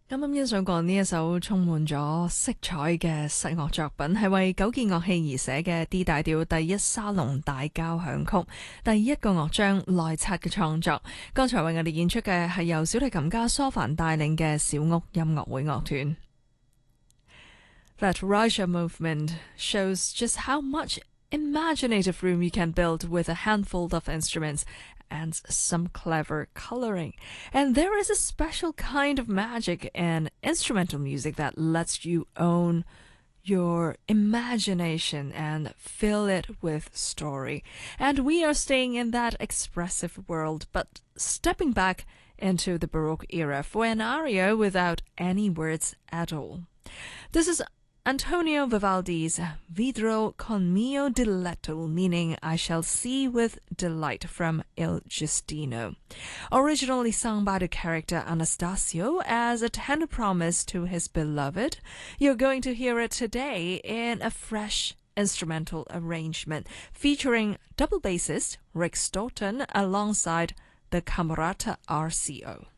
啱啱欣賞過呢一首充滿咗色彩嘅室樂作品，係為9件樂器而寫嘅 D 大調第一沙龍大交響曲，第一個樂章內冊嘅創作。剛才為我哋演出嘅係由小提琴家蘇凡帶領嘅小屋音樂會樂團。That Raja movement shows just how much imaginative room you can build with a handful of instruments and some clever coloring. And there is a special kind of magic in instrumental music that lets you own your imagination and fill it with story. And we are staying in that expressive world, but stepping back into the Baroque era for an aria without any words at all. This is Antonio Vivaldi's Vidrò con mio diletto, meaning I shall see with delight, from Il Giustino. Originally sung by the character Anastasio as a tender promise to his beloved, you're going to hear it today in a fresh instrumental arrangement featuring double bassist Rick Stoughton alongside the Camerata RCO.